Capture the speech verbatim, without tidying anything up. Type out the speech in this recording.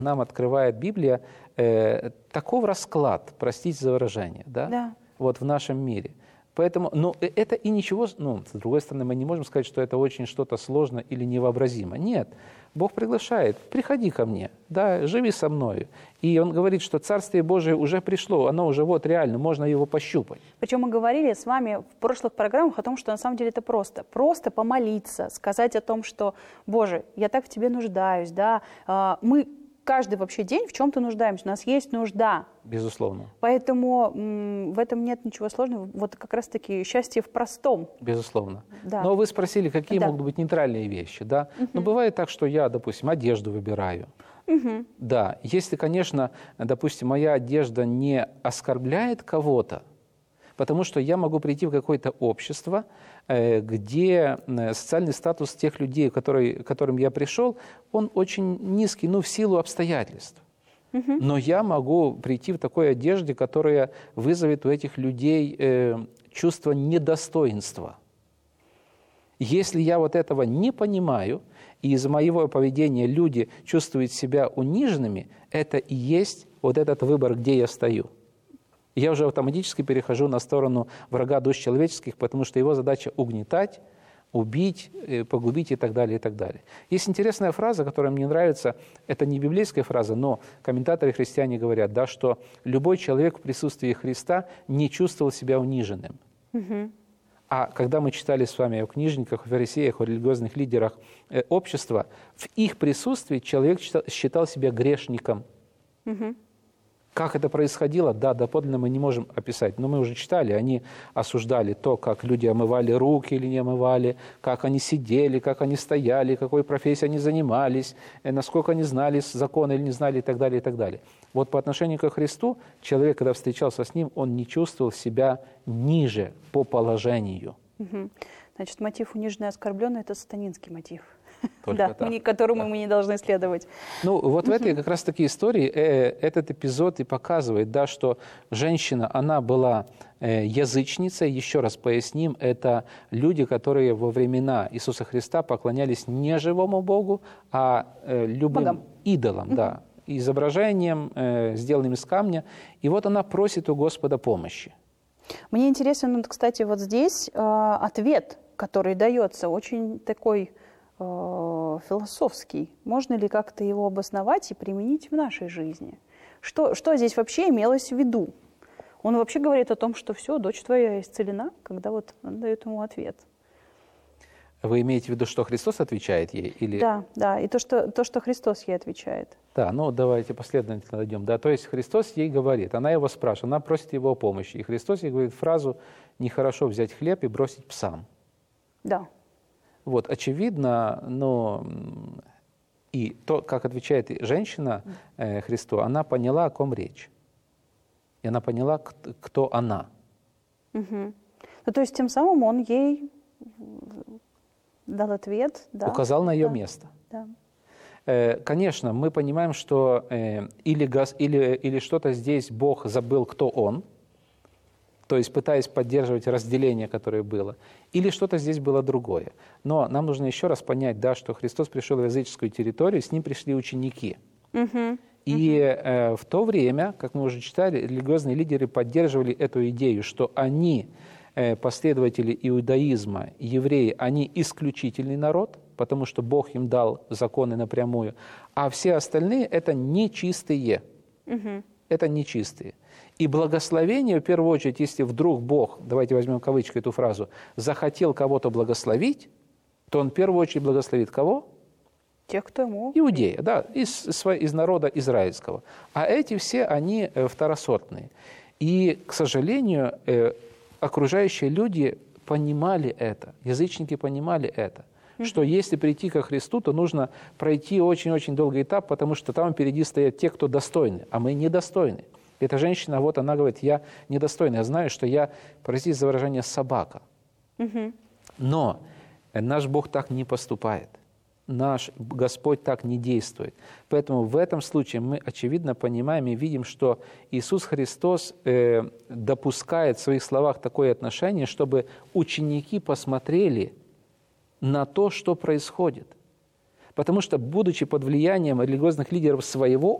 Нам открывает Библия э, такой расклад, простите за выражение, да? Да. Вот в нашем мире. Поэтому, ну, это и ничего, ну, с другой стороны, мы не можем сказать, что это очень что-то сложно или невообразимо. Нет, Бог приглашает, приходи ко мне, да, живи со мною. И Он говорит, что Царствие Божие уже пришло, оно уже вот реально, можно его пощупать. Причем мы говорили с вами в прошлых программах о том, что на самом деле это просто. Просто помолиться, сказать о том, что, Боже, я так в Тебе нуждаюсь, да, мы каждый вообще день в чем-то нуждаемся, у нас есть нужда. Безусловно. Поэтому м, в этом нет ничего сложного. Вот как раз-таки счастье в простом. Безусловно. Да. Но вы спросили, какие Да. могут быть нейтральные вещи, да? Угу. Но бывает так, что я, допустим, одежду выбираю. Угу. Да, если, конечно, допустим, моя одежда не оскорбляет кого-то, потому что я могу прийти в какое-то общество, где социальный статус тех людей, которые, к которым я пришел, он очень низкий, ну, в силу обстоятельств. Угу. Но я могу прийти в такой одежде, которая вызовет у этих людей э, чувство недостоинства. Если я вот этого не понимаю, и из-за моего поведения люди чувствуют себя униженными, это и есть вот этот выбор, где я стою. Я уже автоматически перехожу на сторону врага душ человеческих, потому что его задача угнетать, убить, погубить и так далее, и так далее. Есть интересная фраза, которая мне нравится. Это не библейская фраза, но комментаторы христиане говорят, да, что любой человек в присутствии Христа не чувствовал себя униженным. Угу. А когда мы читали с вами о книжниках, о фарисеях, о религиозных лидерах э, общества, в их присутствии человек считал, считал себя грешником. Угу. Как это происходило, да, доподлинно мы не можем описать, но мы уже читали, они осуждали то, как люди омывали руки или не омывали, как они сидели, как они стояли, какой профессией они занимались, насколько они знали закон или не знали и так далее, и так далее. Вот по отношению к Христу, человек, когда встречался с Ним, он не чувствовал себя ниже по положению. Угу. Значит, мотив униженный и оскорбленный – это сатанинский мотив. Только да, так. Которому да. мы не должны следовать. Ну, вот в этой как раз-таки истории э, этот эпизод и показывает, да, что женщина, она была э, язычницей. Еще раз поясним, это люди, которые во времена Иисуса Христа поклонялись не живому Богу, а э, любым Богам. идолам, угу. да, изображением, э, сделанным из камня. И вот она просит у Господа помощи. Мне интересен, кстати, вот здесь э, ответ, который дается, очень такой... философский. Можно ли как-то его обосновать и применить в нашей жизни? Что, что здесь вообще имелось в виду? Он вообще говорит о том, что все, дочь твоя исцелена, когда вот он дает ему ответ. Вы имеете в виду, что Христос отвечает ей? Или... Да, да, и то что, то, что Христос ей отвечает. Да, ну давайте последовательно дойдем. Да, то есть Христос ей говорит, она его спрашивает, она просит его о помощи. И Христос ей говорит фразу «нехорошо взять хлеб и бросить псам». Да. Вот, очевидно, но и то, как отвечает женщина э, Христу, она поняла, о ком речь. И она поняла, кто, кто она. Угу. Ну, то есть тем самым он ей дал ответ. Да? Указал на ее да. место. Да. Э, конечно, мы понимаем, что э, или, газ, или, или что-то здесь Бог забыл, кто он, то есть пытаясь поддерживать разделение, которое было, или что-то здесь было другое. Но нам нужно еще раз понять, да, что Христос пришел в языческую территорию, с ним пришли ученики. Uh-huh. И uh-huh. э, в то время, как мы уже читали, религиозные лидеры поддерживали эту идею, что они, э, последователи иудаизма, евреи, они исключительный народ, потому что Бог им дал законы напрямую, а все остальные – это нечистые. Uh-huh. Это нечистые. И благословение, в первую очередь, если вдруг Бог, давайте возьмем кавычкой эту фразу, захотел кого-то благословить, то Он в первую очередь благословит кого? Тех, кто ему. Иудея, да, из, из народа израильского. А эти все, они второсортные. И, к сожалению, окружающие люди понимали это, язычники понимали это, mm-hmm. что если прийти ко Христу, то нужно пройти очень-очень долгий этап, потому что там впереди стоят те, кто достойны, а мы недостойны. Эта женщина, вот она говорит, я недостойна, я знаю, что я, простите за выражение, собака. Угу. Но наш Бог так не поступает. Наш Господь так не действует. Поэтому в этом случае мы, очевидно, понимаем и видим, что Иисус Христос э, допускает в своих словах такое отношение, чтобы ученики посмотрели на то, что происходит. Потому что, будучи под влиянием религиозных лидеров своего